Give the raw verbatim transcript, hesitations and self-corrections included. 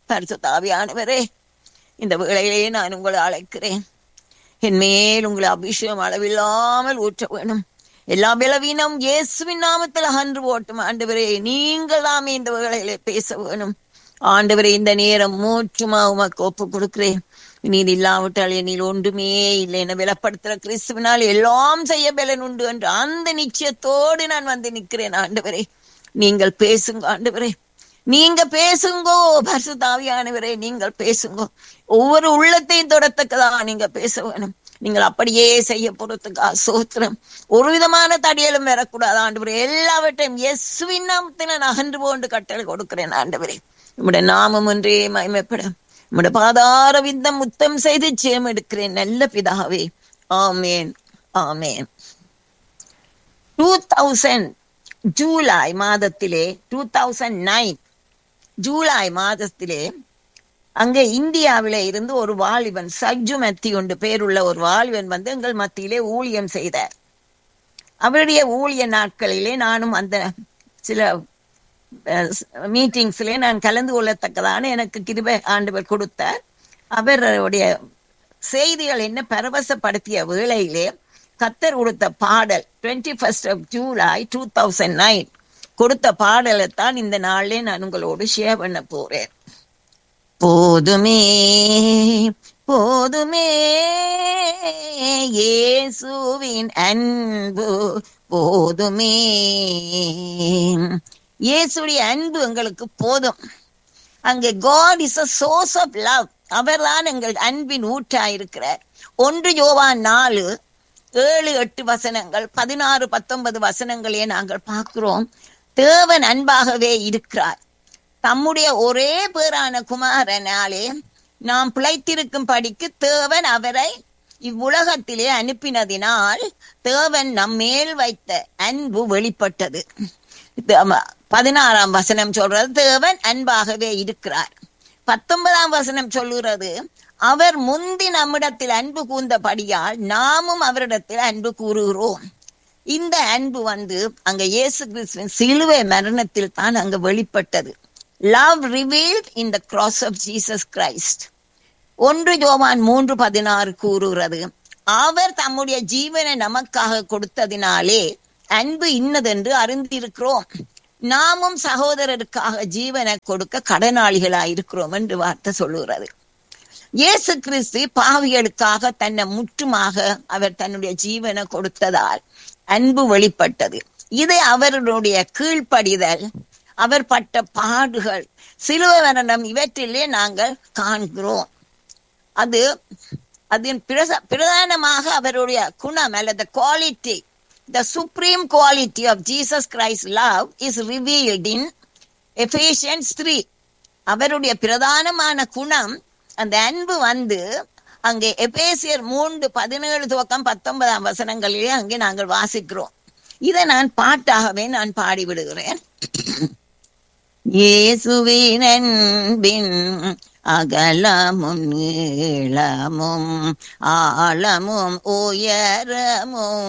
பரிசுத்த ஆவியானவரே, இந்த வேளையிலே நான் உங்களை அழைக்கிறேன். என் மேல் உங்களை அபிஷேகம் அளவில்லாமல் ஊற்ற வேணும். எல்லா பலவீனம் இயேசுவின் நாமத்தில் அகன்று போட்டும். ஆண்டவரே, நீங்கள் தாமே இந்த வேளையிலே பேச வேணும். ஆண்டவரே, இந்த நேரம் மூச்சுமா உமக்கு ஒப்பு கொடுக்கிறேன். நீர் இல்லாவிட்டால் என்னில் ஒன்றுமே இல்லை என பலப்படுத்துற கிறிஸ்துவினால் எல்லாம் செய்ய பலன் உண்டு என்று அந்த நிச்சயத்தோடு நான் வந்து நிற்கிறேன். ஆண்டவரே, நீங்கள் பேசுங்க. ஆண்டவரே, நீங்க பேசுங்கோ. பரிசுத்த ஆவியானவரே, நீங்கள் பேசுங்கோ. ஒவ்வொரு உள்ளத்தையும் தொடத்தக்கதா நீங்க பேச வேணும். நீங்கள் அப்படியே செய்ய போறதுக்கா சோத்திரம். ஒரு விதமான தடியலும் வரக்கூடாது. ஆண்டவரே, எல்லாவற்றையும் இயேசுவின் நாமத்தில் நான் அகன்று போன்று கட்டளை கொடுக்கிறேன். ஆண்டவரே, உம்முடைய நாமம் ஒன்றே மகிமைப்படும். உம்முடைய பாதார விந்தம் முத்தம் செய்து ஜெயம் எடுக்கிறேன் நல்ல பிதாவே. ஆமேன், ஆமேன். டூ தௌசண்ட் ஜூலை மாதத்திலே டூ தௌசண்ட் நைன் ஜூலை மாதத்திலே அங்கே இந்தியாவில இருந்து ஒரு வாலிபன், சஜ்ஜு மத்தி ஒன்று பேருள்ள ஒரு வாலிபன் வந்து எங்கள் மத்தியிலே ஊழியம் செய்தார். அவருடைய ஊழிய நாட்களிலே நானும் அந்த சில மீட்டிங்ஸ்ல நான் கலந்து கொள்ளத்தக்கதான எனக்கு கிருபை ஆண்டவர் கொடுத்தார். அவருடைய செய்திகள் என்ன பரவசப்படுத்திய வேளையிலே கத்தர் கொடுத்த பாடல் twenty first of July two thousand nine கொடுத்த பாடலை தான் இந்த நாளிலே நான் உங்களோடு ஷேர் பண்ண போறேன். போதுமே போதுமே இயேசுவின் அன்பு போதுமே. இயேசுடைய அன்பு எங்களுக்கு போதும். அங்கே God is a source of love. அவர்தான் எங்கள் அன்பின் ஊற்றாயிருக்கிறார். ஒன்று யோவான் நாலு ஏழு எட்டு வசனங்கள், பதினாறு பத்தொன்பது வசனங்களே நாங்கள் பார்க்கிறோம். தேவன் அன்பாகவே இருக்கிறார். தம்முடைய ஒரே பேரான குமாரனாலே நாம் பிழைத்திருக்கும் படிக்கு தேவன் அவரை இவ்வுலகத்திலே அனுப்பினதினால் தேவன் நம்மேல் வைத்த அன்பு வெளிப்பட்டது. பதினாறாம் வசனம் சொல்றது தேவன் அன்பாகவே இருக்கிறார். பத்தொன்பதாம் வசனம் சொல்லுறது அவர் முந்தி நம்மிடத்தில் அன்பு கூர்ந்தபடியால் நாமும் அவரிடத்தில் அன்பு கூறுகிறோம். இந்த அன்பு வந்து அங்க இயேசு கிறிஸ்துவின் சிலுவை மரணத்தில் தான் அங்க வெளிப்பட்டது. Love revealed in the cross of Jesus Christ. ஒன்று யோவான் மூன்று பதினாறு கூறுகிறது, அவர் தம்முடைய ஜீவனை நமக்காக கொடுத்ததினாலே அன்பு இன்னதென்று அறிந்திருக்கிறோம். நாமும் சகோதரருக்காக ஜீவனை கொடுக்க கடனாளிகளாயிருக்கிறோம் என்று வார்த்தை சொல்லுகிறது. இயேசு கிறிஸ்து பாவிகளுக்காக தன்னை முற்றுமாக அவர் தன்னுடைய ஜீவனை கொடுத்ததால் அன்பு வெளிப்பட்டது. இதை அவருடைய கீழ்ப்படிதல், அவர் பட்ட பாடுகள், சிலுவை மரணம் இவற்றிலே நாங்கள் காண்கிறோம். அது அதன் பிரதானமாக அவருடைய குணம் அல்லது quality, the supreme quality of Jesus Christ's love is revealed in Ephesians three. அவருடைய பிரதானமான குணம் அந்த அன்பு வந்து அங்கே எபேசியர் மூன்று பதினேழு துவக்கம் பத்தொன்பதாம் வசனங்களிலே அங்கே நாங்கள் வாசிக்கிறோம். இதை நான் பாட்டாகவே நான் பாடிவிடுகிறேன். இயேசுவின் அன்பின் அகலமும் நீளமும் ஆழமும் உயரமும்